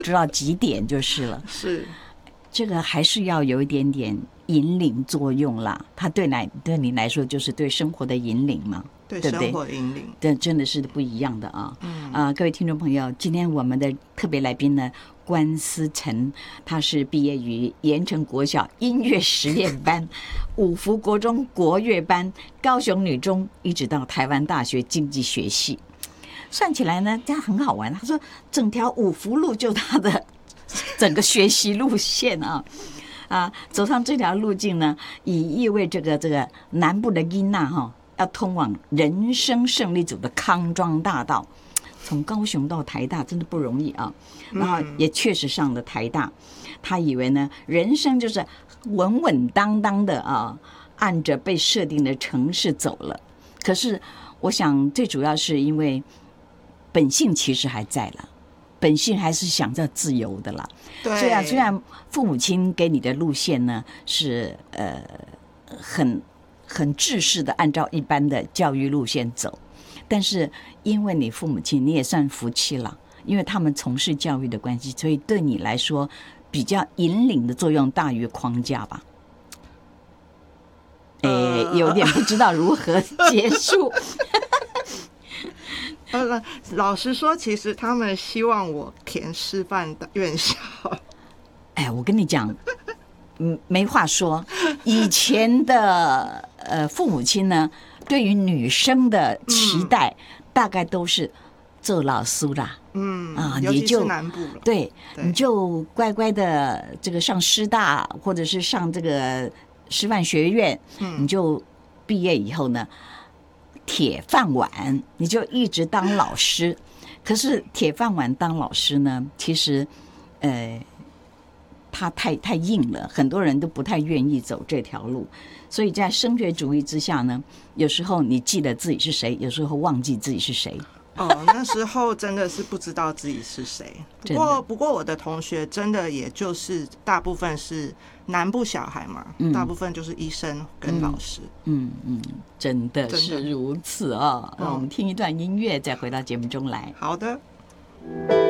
知道几点就是了。 是， 这个还是要有一点点引领作用啦。它对你来说就是对生活的引领嘛， 对不对？ 生活引领， 这真的是不一样的啊。各位听众朋友，今天我们的特别来宾呢，关思成，他是毕业于盐城国小音乐实验班、五福国中国乐班、高雄女中，一直到台湾大学经济学系。算起来呢，这样很好玩。他说，整条五福路就他的整个学习路线走上这条路径呢，以意味这个南部的囡仔要通往人生胜利组的康庄大道。从高雄到台大真的不容易啊，然后也确实上了台大。他以为呢，人生就是稳稳当当的按着被设定的程式走了。可是我想最主要是因为本性其实还在了，本性还是想着自由的啦。 对， 虽然父母亲给你的路线呢是很制式的按照一般的教育路线走，但是因为你父母亲你也算福气了，因为他们从事教育的关系，所以对你来说比较引领的作用大于框架吧。有点不知道如何结束。 老实说，其实他们希望我填师范的院校。 我跟你讲，没话说。以前的父母亲呢，对于女生的期待，大概都是做老师啦， 尤其是南部了， 对，你就乖乖的这个上师大，或者是上这个师范学院，你就毕业以后呢，铁饭碗，你就一直当老师。可是铁饭碗当老师呢，其实它太硬了，很多人都不太愿意走这条路。所以在升学主义之下呢，有时候你记得自己是谁，有时候忘记自己是谁。 那时候真的是不知道自己是谁。不过我的同学真的也就是大部分是南部小孩嘛，大部分就是医生跟老师。 真的是如此啊。那我们听一段音乐，再回到节目中来。 好的。